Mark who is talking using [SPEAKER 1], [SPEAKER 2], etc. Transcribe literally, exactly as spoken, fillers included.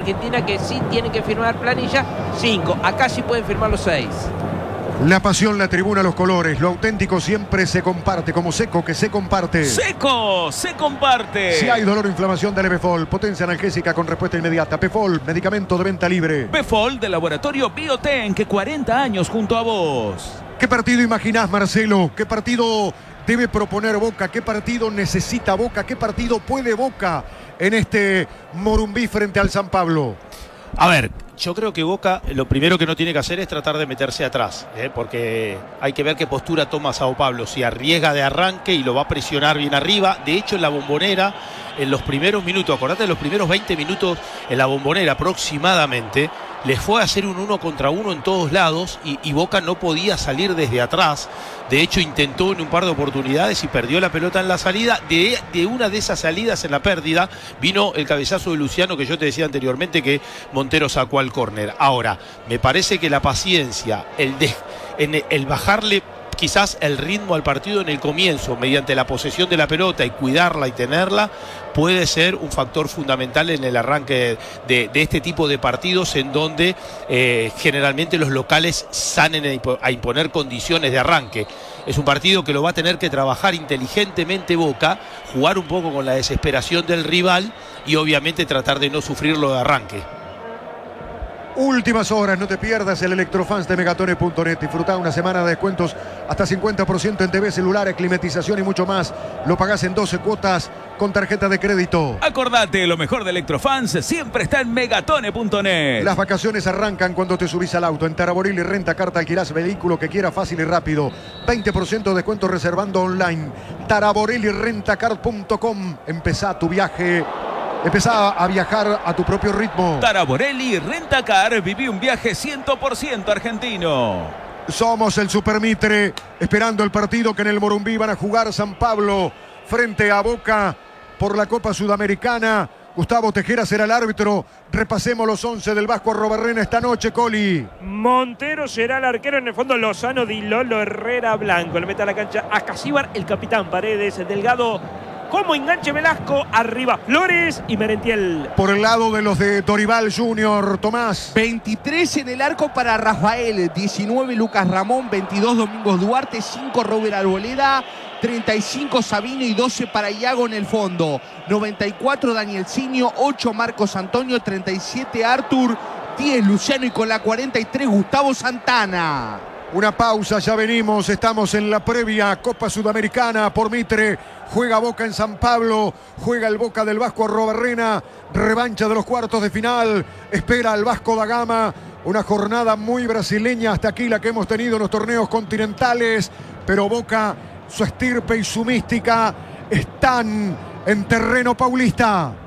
[SPEAKER 1] Argentina que sí tienen que firmar planilla, cinco. Acá sí pueden firmar los seis.
[SPEAKER 2] La pasión, la tribuna, los colores. Lo auténtico siempre se comparte. Como Seco, que se comparte.
[SPEAKER 3] ¡Seco! ¡Se comparte!
[SPEAKER 2] Si hay dolor o inflamación, dale Befol. Potencia analgésica con respuesta inmediata. Befol, medicamento de venta libre.
[SPEAKER 3] Befol del laboratorio Bioten, que cuarenta años junto a vos.
[SPEAKER 2] ¿Qué partido imaginás, Marcelo? ¿Qué partido debe proponer Boca? ¿Qué partido necesita Boca? ¿Qué partido puede Boca en este Morumbí frente al San Pablo?
[SPEAKER 4] A ver, yo creo que Boca lo primero que no tiene que hacer es tratar de meterse atrás, ¿eh? Porque hay que ver qué postura toma Sao Paulo, si arriesga de arranque y lo va a presionar bien arriba. De hecho, en la Bombonera, en los primeros minutos, acordate de los primeros veinte minutos en la Bombonera aproximadamente, les fue a hacer un uno contra uno en todos lados y, y Boca no podía salir desde atrás. De hecho, intentó en un par de oportunidades y perdió la pelota en la salida. De, de una de esas salidas en la pérdida vino el cabezazo de Luciano, que yo te decía anteriormente que Montero sacó al córner. Ahora, me parece que la paciencia, el, de, en el bajarle quizás el ritmo al partido en el comienzo, mediante la posesión de la pelota y cuidarla y tenerla, puede ser un factor fundamental en el arranque de, de este tipo de partidos, en donde eh, generalmente los locales salen a imponer condiciones de arranque. Es un partido que lo va a tener que trabajar inteligentemente Boca, jugar un poco con la desesperación del rival y obviamente tratar de no sufrirlo de arranque.
[SPEAKER 2] Últimas horas, no te pierdas el Electrofans de Megatone punto net. Disfruta una semana de descuentos hasta cincuenta por ciento en T V, celulares, climatización y mucho más. Lo pagás en doce cuotas con tarjeta de crédito.
[SPEAKER 3] Acordate, lo mejor de Electrofans siempre está en Megatone punto net.
[SPEAKER 2] Las vacaciones arrancan cuando te subís al auto. En Taraboril y Renta Carta alquilás vehículo que quieras fácil y rápido. veinte por ciento de descuento reservando online. Taraboril y Rentacar punto com. Empezá tu viaje. Empezá a viajar a tu propio ritmo.
[SPEAKER 3] Taraborelli Rentacar, viví un viaje cien por ciento argentino.
[SPEAKER 2] Somos el Supermitre, esperando el partido que en el Morumbí van a jugar San Pablo frente a Boca por la Copa Sudamericana. Gustavo Tejera será el árbitro. Repasemos los once del Vasco Arrobarrena esta noche, Coli.
[SPEAKER 5] Montero será el arquero, en el fondo Lozano, Di Lolo, Herrera, Blanco. Le mete a la cancha a Casíbar, el capitán Paredes, Delgado. Como enganche Velasco, arriba Flores y Merentiel.
[SPEAKER 2] Por el lado de los de Dorival Junior, Tomás.
[SPEAKER 6] veintitrés en el arco para Rafael, diecinueve Lucas Ramón, veintidós Domingos Duarte, cinco Robert Arboleda, treinta y cinco Sabino y doce para Iago en el fondo. noventa y cuatro Daniel Cinio, ocho Marcos Antonio, treinta y siete Artur, diez Luciano y con la cuarenta y tres Gustavo Santana.
[SPEAKER 2] Una pausa, ya venimos, estamos en la previa Copa Sudamericana por Mitre. Juega Boca en San Pablo, juega el Boca del Vasco Arrobarrena, revancha de los cuartos de final, espera al Vasco da Gama. Una jornada muy brasileña hasta aquí la que hemos tenido en los torneos continentales, pero Boca, su estirpe y su mística están en terreno paulista.